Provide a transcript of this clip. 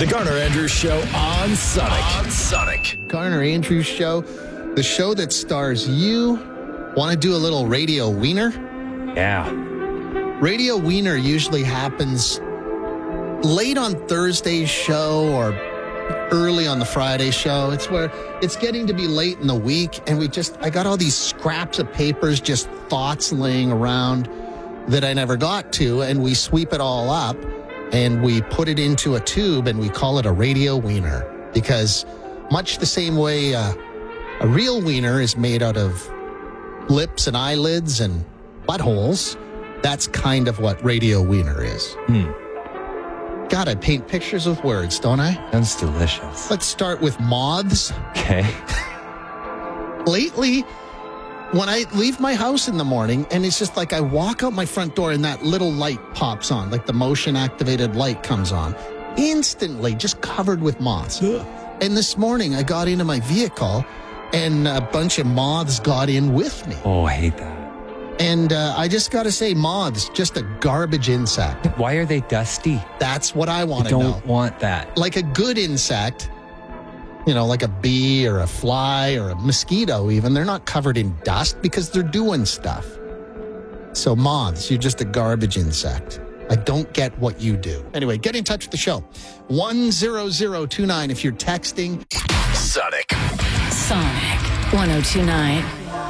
The Garner Andrews Show on Sonic. Garner Andrews Show, the show that stars you. Want to do a little Radio Wiener? Yeah. Radio Wiener usually happens late on Thursday's show or early on the Friday show. It's where it's getting to be late in the week, and I got all these scraps of papers, just thoughts laying around that I never got to, and we sweep it all up and we put it into a tube and we call it a Radio Wiener, because much the same way a real wiener is made out of lips and eyelids and buttholes, that's kind of what Radio Wiener is. God, I paint pictures with words, don't I? Sounds delicious. Let's start with moths. Okay. Lately, when I leave my house in the morning, and it's just like I walk out my front door and that little light pops on, like the motion-activated light comes on, instantly just covered with moths. Ugh. And this morning, I got into my vehicle, and a bunch of moths got in with me. Oh, I hate that. And I just got to say, moths, just a garbage insect. Why are they dusty? That's what I want to know. Don't want that. Like a good insect, like a bee or a fly or a mosquito even, they're not covered in dust because they're doing stuff. So moths, you're just a garbage insect. I don't get what you do. Anyway, get in touch with the show. 10029 if you're texting. Sonic 1029.